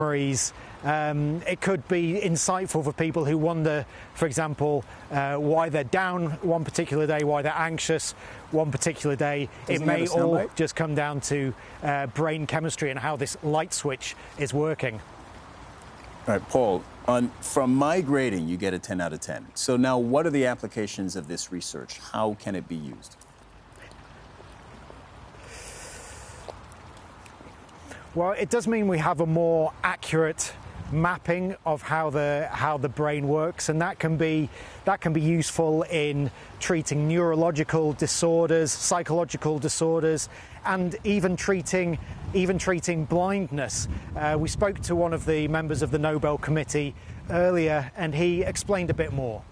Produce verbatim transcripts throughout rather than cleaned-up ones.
memories. Um, it could be insightful for people who wonder, for example, uh, why they're down one particular day, why they're anxious one particular day. Doesn't it may all bite? just come down to uh, brain chemistry and how this light switch is working. All right, Paul, on, from my grading, you get a ten out of ten. So now what are the applications of this research? How can it be used? Well, it does mean we have a more accurate mapping of how the how the brain works, and that can be that can be useful in treating neurological disorders, psychological disorders, and even treating even treating blindness. Uh, we spoke to one of the members of the Nobel Committee earlier, and he explained a bit more.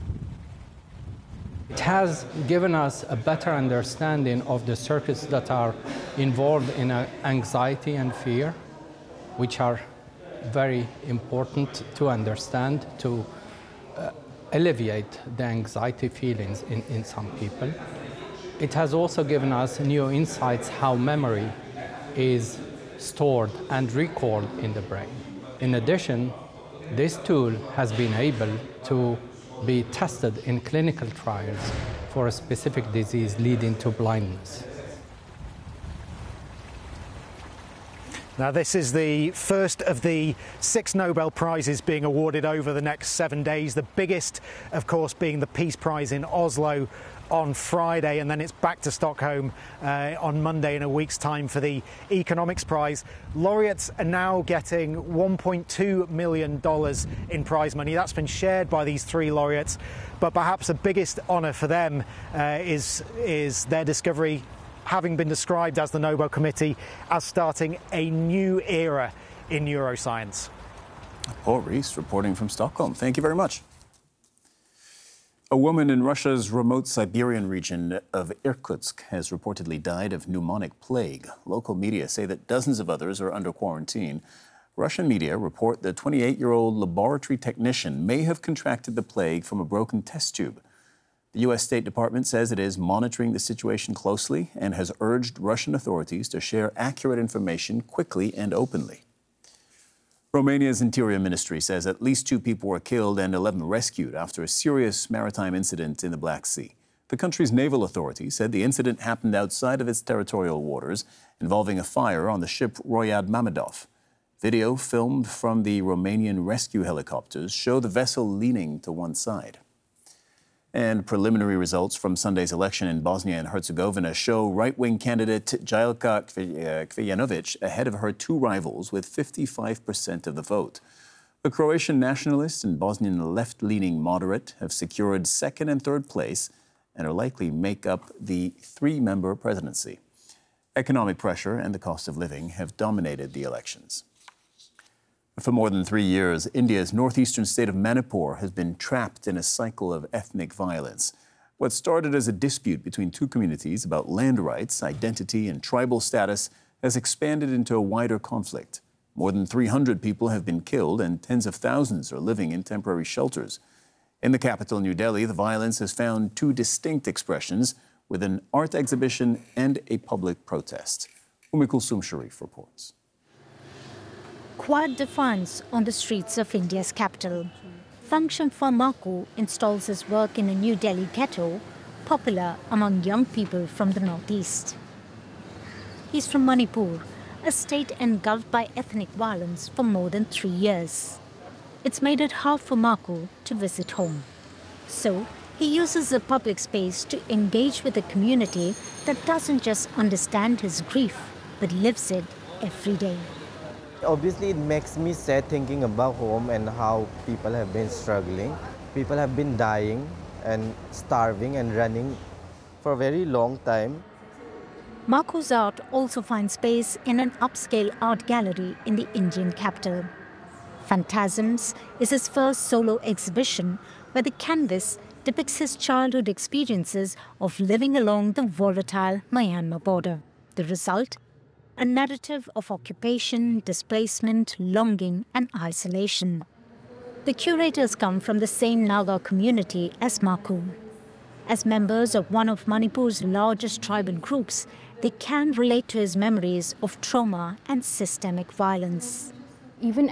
It has given us a better understanding of the circuits that are involved in uh, anxiety and fear, which are very important to understand to uh, alleviate the anxiety feelings in, in some people. It has also given us new insights how memory is stored and recalled in the brain. In addition, this tool has been able to be tested in clinical trials for a specific disease leading to blindness. Now, this is the first of the six Nobel Prizes being awarded over the next seven days. The biggest, of course, being the Peace Prize in Oslo on Friday, and then it's back to Stockholm uh, on Monday in a week's time for the Economics Prize. Laureates are now getting one point two million dollars in prize money. That's been shared by these three laureates, but perhaps the biggest honour for them uh, is, is their discovery having been described as the Nobel Committee as starting a new era in neuroscience. Paul Rees reporting from Stockholm. Thank you very much. A woman in Russia's remote Siberian region of Irkutsk has reportedly died of pneumonic plague. Local media say that dozens of others are under quarantine. Russian media report the twenty-eight-year-old laboratory technician may have contracted the plague from a broken test tube. The U S State Department says it is monitoring the situation closely and has urged Russian authorities to share accurate information quickly and openly. Romania's Interior Ministry says at least two people were killed and eleven rescued after a serious maritime incident in the Black Sea. The country's naval authority said the incident happened outside of its territorial waters, involving a fire on the ship Royad Mammadov. Video filmed from the Romanian rescue helicopters show the vessel leaning to one side. And preliminary results from Sunday's election in Bosnia and Herzegovina show right-wing candidate Jajka Kvijanović ahead of her two rivals with fifty-five percent of the vote. The Croatian nationalist and Bosnian left-leaning moderate have secured second and third place and are likely to make up the three-member presidency. Economic pressure and the cost of living have dominated the elections. For more than three years, India's northeastern state of Manipur has been trapped in a cycle of ethnic violence. What started as a dispute between two communities about land rights, identity, and tribal status has expanded into a wider conflict. More than three hundred people have been killed and tens of thousands are living in temporary shelters. In the capital, New Delhi, the violence has found two distinct expressions with an art exhibition and a public protest. Umi Kulsum Sharif reports. Quiet defiance on the streets of India's capital. Thangsham Pharmaku installs his work in a New Delhi ghetto, popular among young people from the northeast. He's from Manipur, a state engulfed by ethnic violence for more than three years. It's made it hard for Maku to visit home. So, he uses the public space to engage with a community that doesn't just understand his grief, but lives it every day. Obviously, it makes me sad thinking about home and how people have been struggling. People have been dying and starving and running for a very long time. Maku's art also finds space in an upscale art gallery in the Indian capital. Phantasms is his first solo exhibition where the canvas depicts his childhood experiences of living along the volatile Myanmar border. The result? A narrative of occupation, displacement, longing, and isolation. The curators come from the same Naga community as Maku. As members of one of Manipur's largest tribal groups, they can relate to his memories of trauma and systemic violence. Even